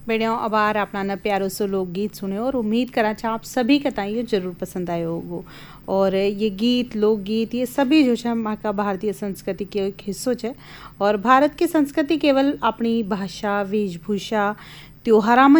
बेड़ियों अबार अपना न प्यारो सो लोकगीत सुने और उम्मीद करा छा आप सभी के ताई ये जरूर पसंद आयो होगो। और ये गीत लोकगीत ये सभी जो है माका भारतीय संस्कृति के एक हिस्सो है। और भारत की संस्कृति केवल अपनी भाषा वेशभूषा त्योहारा में